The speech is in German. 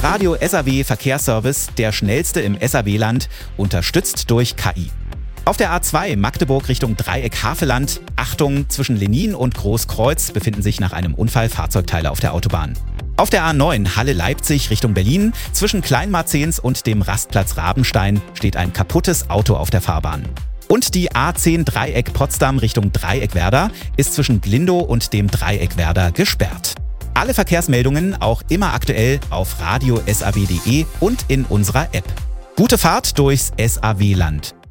Der Radio SAW Verkehrsservice, der schnellste im SAW-Land, unterstützt durch KI. Auf der A2 Magdeburg Richtung Dreieck-Havelland, Achtung, zwischen Lenin und Großkreuz befinden sich nach einem Unfall Fahrzeugteile auf der Autobahn. Auf der A9 Halle-Leipzig Richtung Berlin, zwischen Kleinmarzens und dem Rastplatz Rabenstein steht ein kaputtes Auto auf der Fahrbahn. Und die A10 Dreieck Potsdam Richtung Dreieckwerder ist zwischen Glindow und dem Dreieckwerder gesperrt. Alle Verkehrsmeldungen auch immer aktuell auf radio-saw.de und in unserer App. Gute Fahrt durchs SAW-Land.